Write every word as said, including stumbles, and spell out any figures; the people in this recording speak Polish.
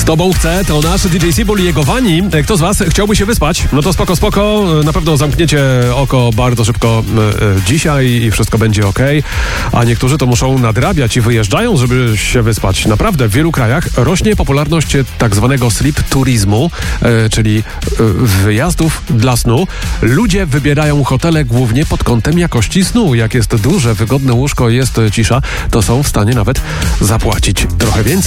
Tobą chce, to nasz D J Sibul i jego Wani. Kto z was chciałby się wyspać? No to spoko, spoko. Na pewno zamkniecie oko bardzo szybko e, dzisiaj i wszystko będzie okej. A niektórzy to muszą nadrabiać i wyjeżdżają, żeby się wyspać. Naprawdę w wielu krajach rośnie popularność tak zwanego sleep turizmu, e, czyli e, wyjazdów dla snu. Ludzie wybierają hotele głównie pod kątem jakości snu. Jak jest duże, wygodne łóżko, jest cisza, to są w stanie nawet zapłacić trochę więcej.